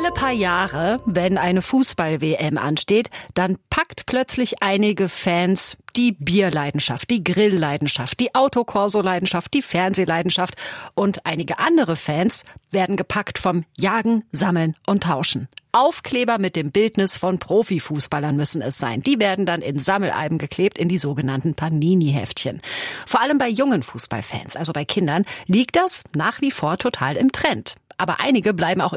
Alle paar Jahre, wenn eine Fußball-WM ansteht, dann packt plötzlich einige Fans die Bierleidenschaft, die Grillleidenschaft, die Autokorso-Leidenschaft, die Fernsehleidenschaft und einige andere Fans werden gepackt vom Jagen, Sammeln und Tauschen. Aufkleber mit dem Bildnis von Profifußballern müssen es sein. Die werden dann in Sammelalben geklebt, in die sogenannten Panini-Heftchen. Vor allem bei jungen Fußballfans, also bei Kindern, liegt das nach wie vor total im Trend. Aber einige bleiben auch